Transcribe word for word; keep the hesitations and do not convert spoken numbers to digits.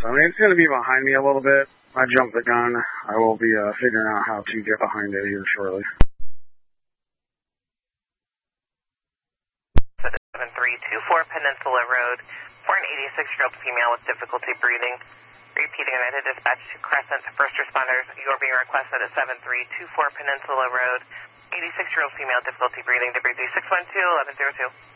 I mean, it's going to be behind me a little bit. I jumped the gun. I will be uh, figuring out how to get behind it here shortly. seven three two four Peninsula Road for an eighty-six-year-old female with difficulty breathing. Repeating, United Dispatch to Crescent. First responders, you are being requested at seven three two four Peninsula Road. eighty-six-year-old female, difficulty breathing, debris three six one two, eleven zero two.